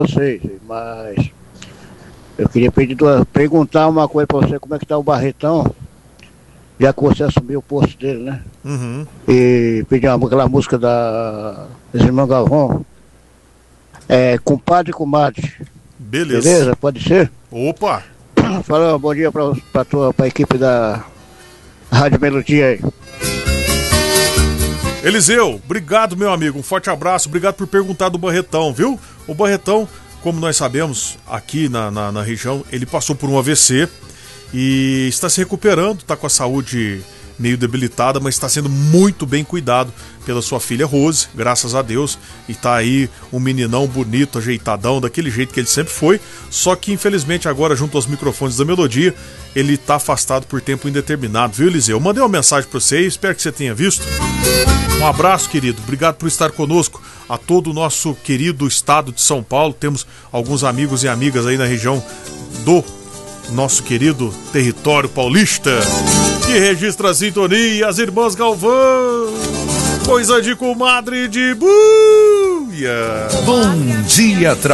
vocês, mas eu queria perguntar uma coisa pra você, como é que tá o Barretão, já que você assumiu o posto dele, né? Uhum. E pedir aquela música dos irmãos Galvão, Compadre e Comadre. Beleza. Beleza? Pode ser? Opa! Fala, bom dia pra equipe da Rádio Melodia aí. Eliseu, obrigado, meu amigo, um forte abraço, obrigado por perguntar do Barretão, viu? O Barretão, como nós sabemos, aqui na região, ele passou por um AVC e está se recuperando, está com a saúde meio debilitada, mas está sendo muito bem cuidado pela sua filha Rose, graças a Deus, e tá aí um meninão bonito, ajeitadão, daquele jeito que ele sempre foi, só que infelizmente agora, junto aos microfones da Melodia, ele tá afastado por tempo indeterminado, viu, Eliseu? Eu mandei uma mensagem para você, espero que você tenha visto. Um abraço, querido, obrigado por estar conosco, a todo o nosso querido estado de São Paulo, temos alguns amigos e amigas aí na região do nosso querido território paulista, que registra a sintonia, as irmãs Galvão, coisa de comadre de buia. Bom dia,